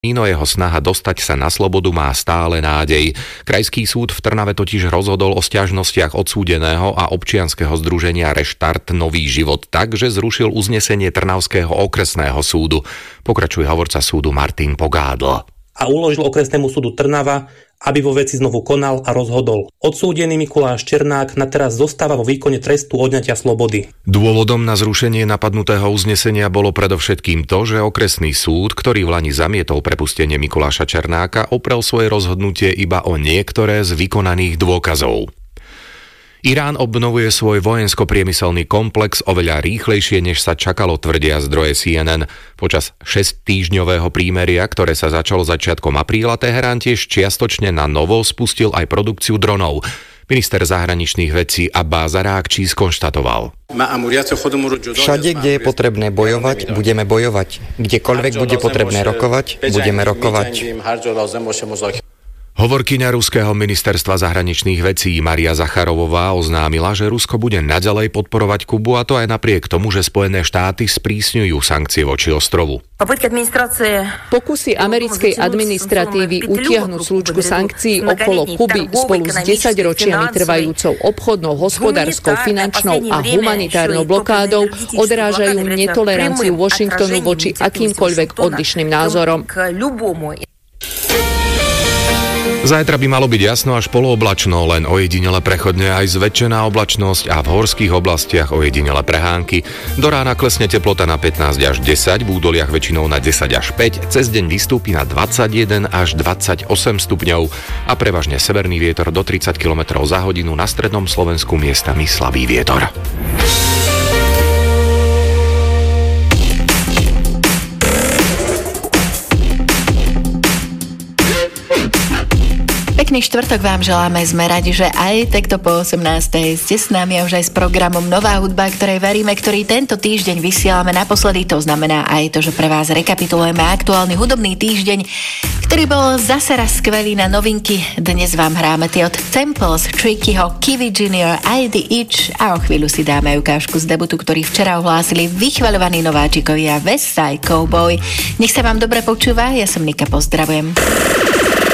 No jeho snaha dostať sa na slobodu má stále nádej. Krajský súd v Trnave totiž rozhodol o sťažnostiach odsúdeného a občianskeho združenia Reštart Nový život tak, že zrušil uznesenie Trnavského okresného súdu. Pokračuje hovorca súdu Martin Pogádl. A uložil okresnému súdu Trnava, aby vo veci znovu konal a rozhodol. Odsúdený Mikuláš Černák na teraz zostáva vo výkone trestu odňatia slobody. Dôvodom na zrušenie napadnutého uznesenia bolo predovšetkým to, že okresný súd, ktorý vlani zamietol prepustenie Mikuláša Černáka, oprel svoje rozhodnutie iba o niektoré z vykonaných dôkazov. Irán obnovuje svoj vojensko-priemyselný komplex oveľa rýchlejšie, než sa čakalo, tvrdia zdroje CNN. Počas 6-týždňového prímeria, ktoré sa začalo začiatkom apríla, Teherán tiež čiastočne na novo spustil aj produkciu dronov. Minister zahraničných vecí Abbás Arákčí skonštatoval: Všade, kde je potrebné bojovať, budeme bojovať. Kdekoľvek bude potrebné rokovať, budeme rokovať. Hovorkyňa ruského ministerstva zahraničných vecí Maria Zacharovová oznámila, že Rusko bude naďalej podporovať Kubu, a to aj napriek tomu, že Spojené štáty sprísňujú sankcie voči ostrovu. Pokusy americkej administratívy utiahnuť slučku sankcií okolo Kuby spolu s 10 ročiami trvajúcou obchodnou, hospodárskou, finančnou a humanitárnou blokádou odrážajú netoleranciu Washingtonu voči akýmkoľvek odlišným názorom. Zajtra by malo byť jasno až polooblačno, len ojedinele prechodne aj zväčšená oblačnosť a v horských oblastiach ojedinele prehánky. Do rána klesne teplota na 15 až 10, v údoliach väčšinou na 10 až 5, cez deň vystúpi na 21 až 28 stupňov a prevažne severný vietor do 30 km za hodinu, na strednom Slovensku miestami slabý vietor. Pekný štvrtok vám želáme, sme radi, že aj takto po 18. ste s nami a už aj s programom Nová hudba, ktorej veríme, ktorý tento týždeň vysielame naposledy. To znamená aj to, že pre vás rekapitulujeme aktuálny hudobný týždeň, ktorý bol zase raz skvelý na novinky. Dnes vám hráme tie od Temples, Trickyho, Kiwi Junior, I The Itch a o chvíľu si dáme ukážku z debutu, ktorý včera ohlásili vychvaľovaní nováčikovia West Side Cowboy. Nech sa vám dobre počúva, ja som Nika, pozdravujem.